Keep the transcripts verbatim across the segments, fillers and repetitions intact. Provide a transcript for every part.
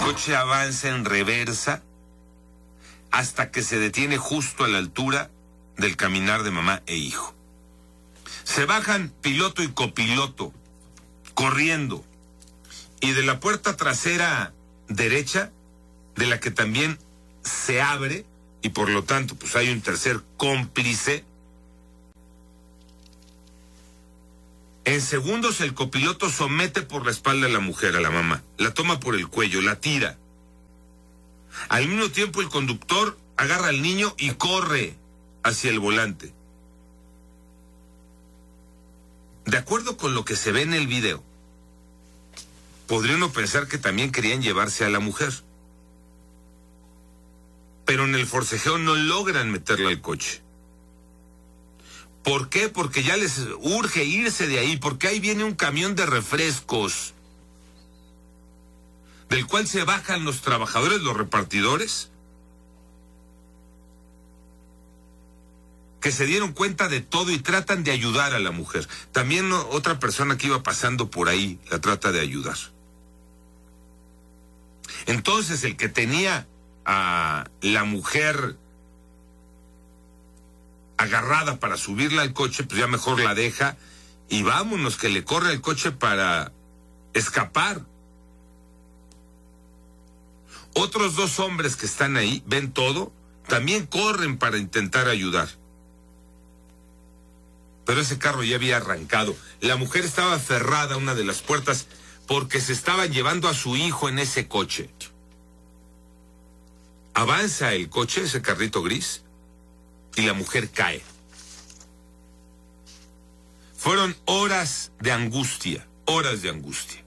coche avanza en reversa hasta que se detiene justo a la altura del caminar de mamá e hijo. Se bajan piloto y copiloto, corriendo, y de la puerta trasera derecha, de la que también se abre, y por lo tanto pues hay un tercer cómplice. En segundos el copiloto somete por la espalda a la mujer, a la mamá, la toma por el cuello, la tira. Al mismo tiempo el conductor agarra al niño y corre hacia el volante. De acuerdo con lo que se ve en el video, podría uno pensar que también querían llevarse a la mujer. Pero en el forcejeo no logran meterla al coche. ¿Por qué? Porque ya les urge irse de ahí, porque ahí viene un camión de refrescos, del cual se bajan los trabajadores, los repartidores, que se dieron cuenta de todo y tratan de ayudar a la mujer. También otra persona que iba pasando por ahí la trata de ayudar. Entonces el que tenía a la mujer agarrada para subirla al coche, pues ya mejor la deja y vámonos, que le corre el coche para escapar. Otros dos hombres que están ahí, ven todo, también corren para intentar ayudar. Pero ese carro ya había arrancado. La mujer estaba aferrada a una de las puertas porque se estaban llevando a su hijo en ese coche. Avanza el coche, ese carrito gris, y la mujer cae. Fueron horas de angustia, horas de angustia.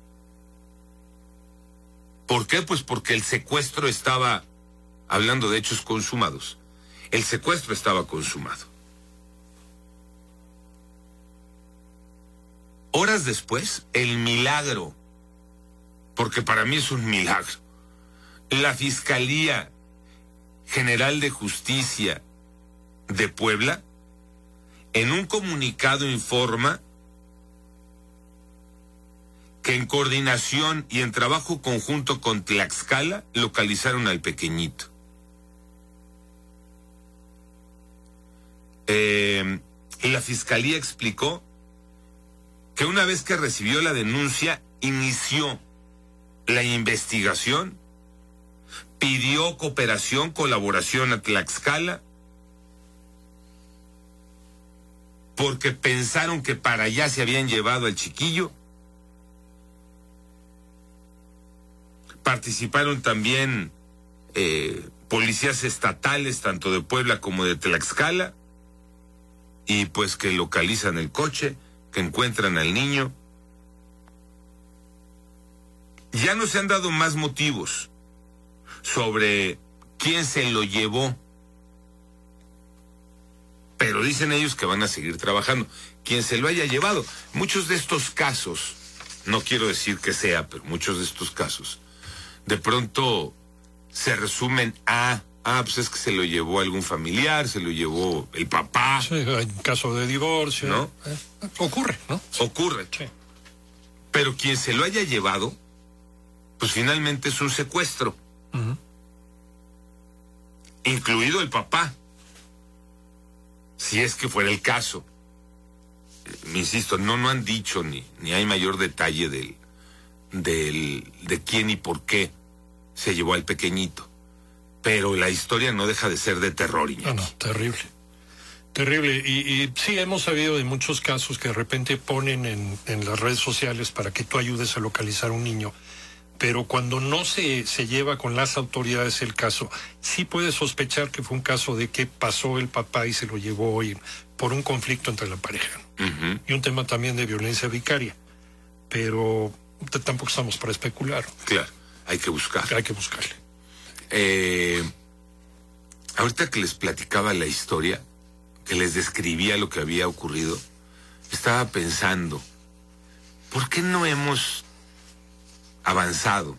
¿Por qué? Pues porque el secuestro estaba, hablando de hechos consumados, el secuestro estaba consumado. Horas después, el milagro, porque para mí es un milagro. La Fiscalía General de Justicia de Puebla, en un comunicado informa que en coordinación y en trabajo conjunto con Tlaxcala localizaron al pequeñito. Eh, la Fiscalía explicó que una vez que recibió la denuncia, inició la investigación, pidió cooperación, colaboración a Tlaxcala, porque pensaron que para allá se habían llevado al chiquillo. Participaron también eh, policías estatales, tanto de Puebla como de Tlaxcala, y pues que localizan el coche, que encuentran al niño. Ya no se han dado más motivos sobre quién se lo llevó, pero dicen ellos que van a seguir trabajando. Quien se lo haya llevado, muchos de estos casos, no quiero decir que sea, pero muchos de estos casos, de pronto se resumen a, ah, pues es que se lo llevó algún familiar, se lo llevó el papá. Sí, en caso de divorcio. ¿No? Eh, ocurre, ¿no? Ocurre. Sí. Pero quien se lo haya llevado, pues finalmente es un secuestro. Uh-huh. Incluido el papá. Si es que fuera el caso. Me insisto, no, no han dicho ni, ni hay mayor detalle del, del, de quién y por qué se llevó al pequeñito. Pero la historia no deja de ser de terror, Iñaki. No, no, terrible. Terrible. Y, y sí, hemos sabido de muchos casos que de repente ponen en, en las redes sociales para que tú ayudes a localizar a un niño. Pero cuando no se, se lleva con las autoridades el caso, sí puedes sospechar que fue un caso de que pasó el papá y se lo llevó y, por un conflicto entre la pareja. Uh-huh. Y un tema también de violencia vicaria. Pero t- tampoco estamos para especular. Claro, hay que buscar. Hay que buscarle. Eh, ahorita que les platicaba la historia, que les describía lo que había ocurrido, estaba pensando, ¿por qué no hemos avanzado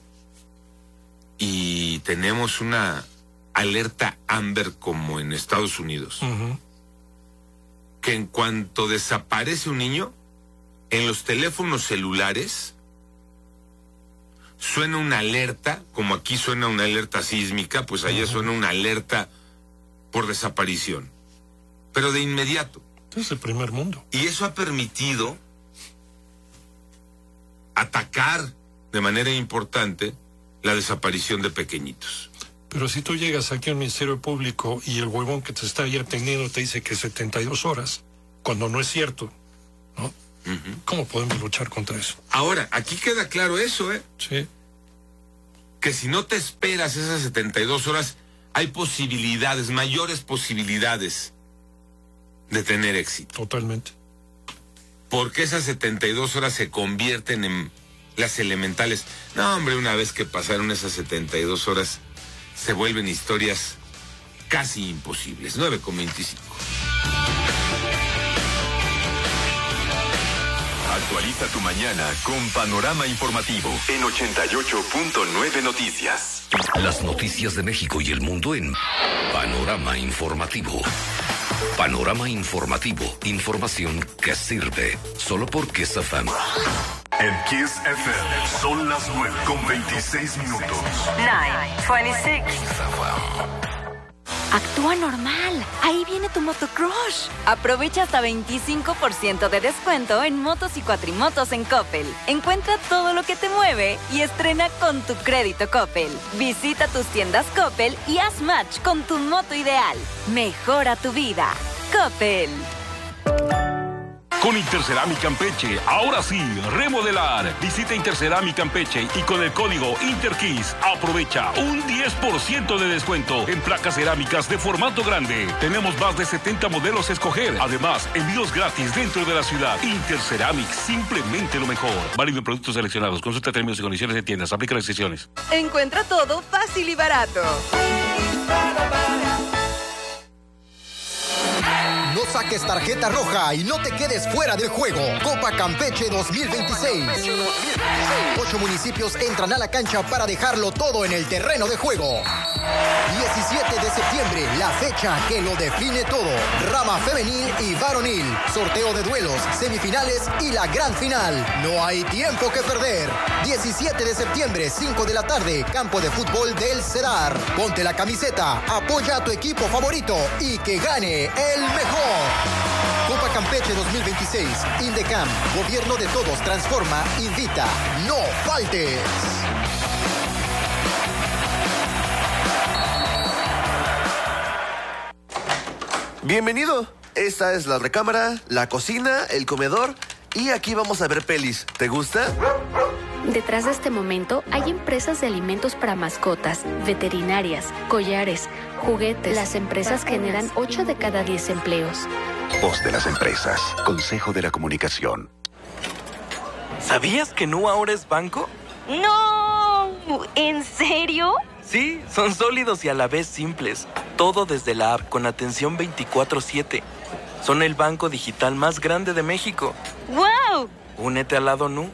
y tenemos una alerta Amber como en Estados Unidos? Uh-huh. Que en cuanto desaparece un niño, en los teléfonos celulares suena una alerta, como aquí suena una alerta sísmica, pues allá uh-huh. suena una alerta por desaparición. Pero de inmediato. Es el primer mundo. Y eso ha permitido atacar de manera importante la desaparición de pequeñitos. Pero si tú llegas aquí al Ministerio Público y el huevón que te está ahí atendiendo te dice que setenta y dos horas, cuando no es cierto, ¿no? Uh-huh. ¿Cómo podemos luchar contra eso? Ahora, aquí queda claro eso, ¿eh? Sí. Que si no te esperas esas setenta y dos horas, hay posibilidades, mayores posibilidades de tener éxito. Totalmente. Porque esas setenta y dos horas se convierten en las elementales. No, hombre, una vez que pasaron esas setenta y dos horas, se vuelven historias casi imposibles. nueve con veinticinco. Actualiza tu mañana con Panorama Informativo en ochenta y ocho punto nueve Noticias. Las noticias de México y el mundo en Panorama Informativo. Panorama Informativo. Información que sirve. Solo por Kiss F M. En Kiss F M son las nueve con veintiséis minutos. nueve veintiséis. Actúa normal. Ahí viene tu motocrush. Aprovecha hasta veinticinco por ciento de descuento en motos y cuatrimotos en Coppel. Encuentra todo lo que te mueve y estrena con tu crédito Coppel. Visita tus tiendas Coppel y haz match con tu moto ideal. Mejora tu vida. Coppel. Con Interceramic Campeche, ahora sí, remodelar. Visita Interceramic Campeche y con el código INTERKISS aprovecha un diez por ciento de descuento en placas cerámicas de formato grande. Tenemos más de setenta modelos a escoger. Además, envíos gratis dentro de la ciudad. Interceramic, simplemente lo mejor. Válido en productos seleccionados. Consulta términos y condiciones de tiendas. Aplica restricciones. Encuentra todo fácil y barato. No saques tarjeta roja y no te quedes fuera del juego. Copa Campeche dos mil veintiséis. Ocho municipios entran a la cancha para dejarlo todo en el terreno de juego. diecisiete de septiembre, la fecha que lo define todo. Rama femenil y varonil. Sorteo de duelos, semifinales y la gran final. No hay tiempo que perder. diecisiete de septiembre, cinco de la tarde, campo de fútbol del Cedar. Ponte la camiseta, apoya a tu equipo favorito y que gane el mejor. Copa Campeche dos mil veintiséis. Indecam, Gobierno de Todos transforma, invita. ¡No faltes! Bienvenido. Esta es la recámara, la cocina, el comedor y aquí vamos a ver pelis. ¿Te gusta? Detrás de este momento hay empresas de alimentos para mascotas, veterinarias, collares, juguetes. Las empresas generan ocho de cada diez empleos. Voz de las empresas. Consejo de la Comunicación. ¿Sabías que Nu ahora es banco? ¡No! ¿En serio? Sí, son sólidos y a la vez simples. Todo desde la app con atención veinticuatro siete. Son el banco digital más grande de México. ¡Wow! Únete al lado Nu.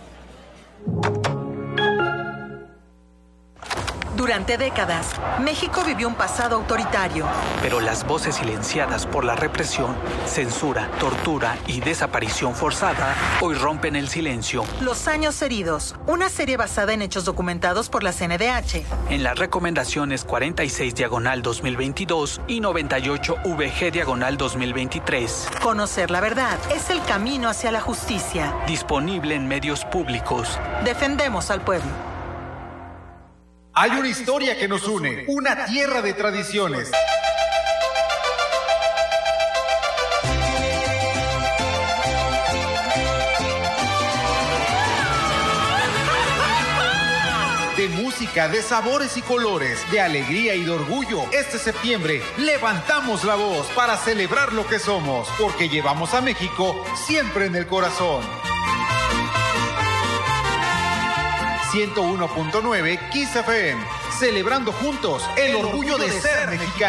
Durante décadas, México vivió un pasado autoritario. Pero las voces silenciadas por la represión, censura, tortura y desaparición forzada hoy rompen el silencio. Los años heridos, una serie basada en hechos documentados por la C N D H. En las recomendaciones cuarenta y seis diagonal dos mil veintidós y noventa y ocho V G diagonal dos mil veintitrés. Conocer la verdad es el camino hacia la justicia. Disponible en medios públicos. Defendemos al pueblo. Hay una historia que nos une, una tierra de tradiciones. De música, de sabores y colores, de alegría y de orgullo. Este septiembre levantamos la voz para celebrar lo que somos, porque llevamos a México siempre en el corazón. ciento uno punto nueve Kiss F M, celebrando juntos el orgullo de ser mexicano.